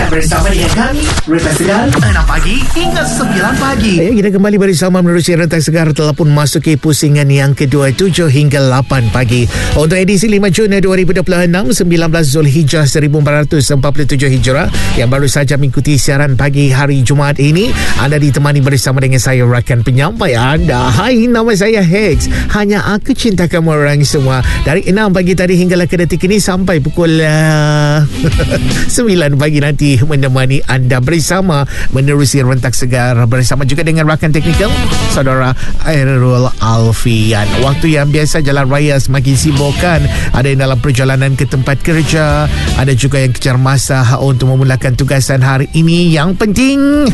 Anda bersama dengan kami, Rita Segar, 6 pagi hingga 9 pagi. Kita kembali bersama menerusi Rentak Segar telah pun masuki pusingan yang kedua 7 hingga 8 pagi. Untuk edisi 5 Jun 2026, 19 Zulhijjah 1447 Hijrah yang baru saja mengikuti siaran pagi hari Jumaat ini, anda ditemani bersama dengan saya, rakan penyampai anda. Hai, nama saya Hex. Hanya aku cinta kamu orang semua. Dari 6 pagi tadi hinggalah ke detik ini sampai pukul 9 pagi nanti menemani anda bersama menerusi Rentak Segar bersama juga dengan rakan teknikal saudara Airul Alfian. Waktu yang biasa jalan raya semakin sibuk kan. Ada yang dalam perjalanan ke tempat kerja, ada juga yang kejar masa untuk memulakan tugasan hari ini. Yang penting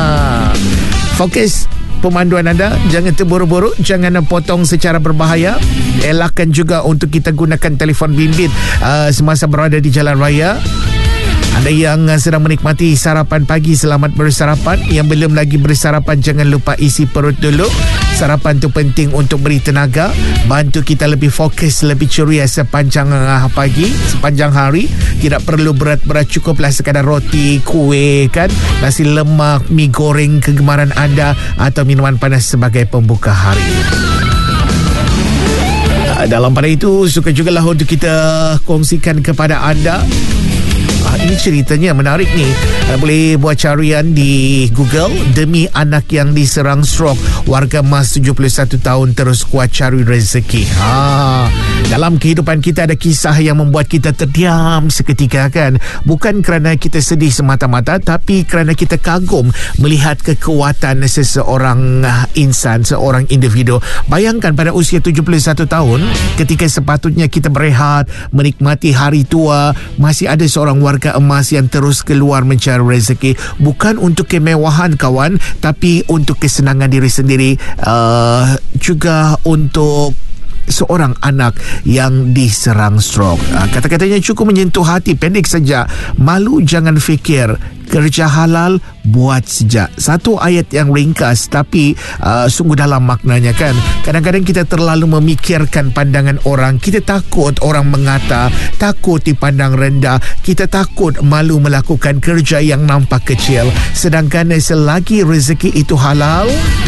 fokus pemanduan anda, jangan terburu-buru, jangan potong secara berbahaya. Elakkan juga untuk kita gunakan telefon bimbit semasa berada di jalan raya. Anda yang sedang menikmati sarapan pagi, selamat bersarapan. Yang belum lagi bersarapan, jangan lupa isi perut dulu. Sarapan tu penting untuk beri tenaga, bantu kita lebih fokus, lebih ceria sepanjang pagi, sepanjang hari. Tidak perlu berat-berat, cukuplah sekadar roti, kuih kan, nasi lemak, mi goreng kegemaran anda, atau minuman panas sebagai pembuka hari. Dalam pada itu, suka jugalah untuk kita kongsikan kepada anda. Ini ceritanya menarik ni. Anda boleh buat carian di Google. Demi anak yang diserang strok, warga mas 71 tahun terus kuat cari rezeki. Dalam kehidupan kita ada kisah yang membuat kita terdiam seketika kan. Bukan kerana kita sedih semata-mata, tapi kerana kita kagum melihat kekuatan seseorang insan, seorang individu. Bayangkan pada usia 71 tahun, ketika sepatutnya kita berehat, menikmati hari tua, masih ada seorang warga emas yang terus keluar mencari rezeki. Bukan untuk kemewahan kawan, tapi untuk kesenangan diri sendiri, juga untuk seorang anak yang diserang strok. Kata-katanya cukup menyentuh hati. Pendek saja, malu jangan fikir, kerja halal buat sejak. Satu ayat yang ringkas tapi sungguh dalam maknanya kan. Kadang-kadang kita terlalu memikirkan pandangan orang. Kita takut orang mengata, takut dipandang rendah, kita takut malu melakukan kerja yang nampak kecil. Sedangkan selagi rezeki itu halal,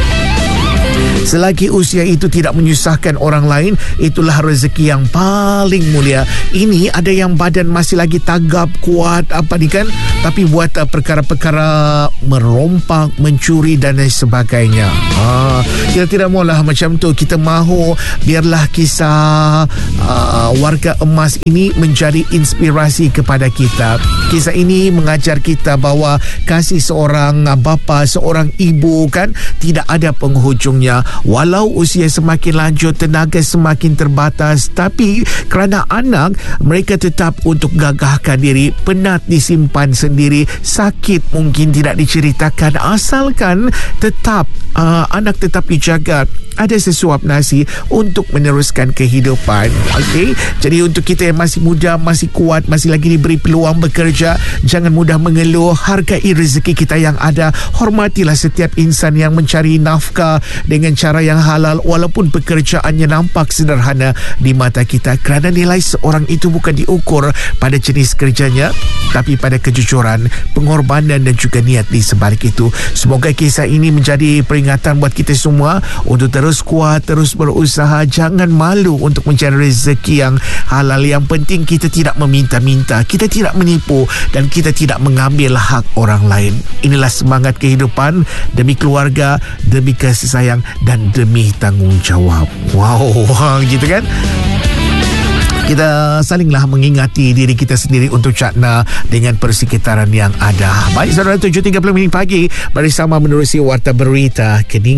selagi usia itu tidak menyusahkan orang lain, itulah rezeki yang paling mulia. Ini ada yang badan masih lagi tagap, kuat apa ni kan, tapi buat perkara-perkara merompak, mencuri dan sebagainya. Kita tidak maulah macam tu. Kita mahu biarlah kisah warga emas ini menjadi inspirasi kepada kita. Kisah ini mengajar kita bahawa kasih seorang bapa, seorang ibu kan tidak ada penghujungnya. Walau usia semakin lanjut, tenaga semakin terbatas, tapi kerana anak, mereka tetap untuk gagahkan diri. Penat disimpan sendiri, sakit mungkin tidak diceritakan, asalkan tetap anak tetap dijaga. Ada sesuap nasi untuk meneruskan kehidupan. Okey, jadi untuk kita yang masih muda, masih kuat, masih lagi diberi peluang bekerja, jangan mudah mengeluh. Hargai rezeki kita yang ada. Hormatilah setiap insan yang mencari nafkah dengan cara yang halal, walaupun pekerjaannya nampak sederhana di mata kita, kerana nilai seorang itu bukan diukur pada jenis kerjanya, tapi pada kejujuran, pengorbanan dan juga niat di sebalik itu. Semoga kisah ini menjadi peringatan buat kita semua untuk terus kuat, terus berusaha. Jangan malu untuk mencari rezeki yang halal. Yang penting kita tidak meminta-minta, kita tidak menipu, dan kita tidak mengambil hak orang lain. Inilah semangat kehidupan, demi keluarga, demi kasih sayang, dan demi tanggungjawab. Wow, gitu kan? Kita salinglah mengingati diri kita sendiri untuk cakna dengan persekitaran yang ada. Baik, saudara, 7.30 pagi bersama menerusi Warta Berita Kening.